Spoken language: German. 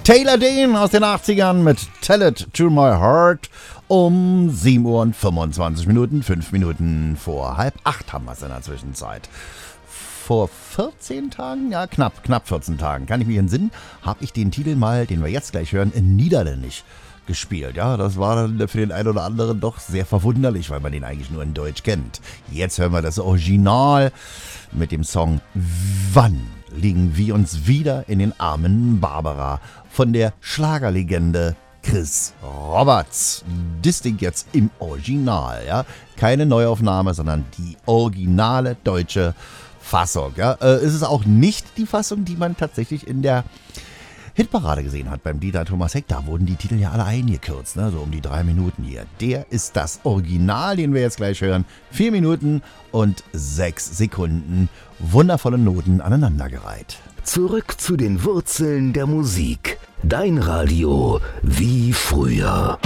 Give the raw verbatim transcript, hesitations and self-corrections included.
Taylor Dane aus den achtzigern mit Tell It To My Heart. Um sieben Uhr und fünfundzwanzig Minuten, fünf Minuten vor halb acht haben wir es in der Zwischenzeit. Vor vierzehn Tagen, ja knapp, knapp vierzehn Tagen, kann ich mich entsinnen, habe ich den Titel mal, den wir jetzt gleich hören, in Niederländisch gespielt. Ja, das war dann für den einen oder anderen doch sehr verwunderlich, weil man den eigentlich nur in Deutsch kennt. Jetzt hören wir das Original mit dem Song Wann legen wir uns wieder in den Armen Barbara von der Schlagerlegende Chris Roberts. Das Ding jetzt im Original, ja. Keine Neuaufnahme, sondern die originale deutsche Fassung, ja. Äh, es ist auch nicht die Fassung, die man tatsächlich in der Hitparade gesehen hat beim Dieter Thomas Heck. Da wurden die Titel ja alle eingekürzt, ne? So um die drei Minuten hier. Der ist das Original, den wir jetzt gleich hören. Vier Minuten und sechs Sekunden. Wundervolle Noten aneinandergereiht. Zurück zu den Wurzeln der Musik. Dein Radio wie früher.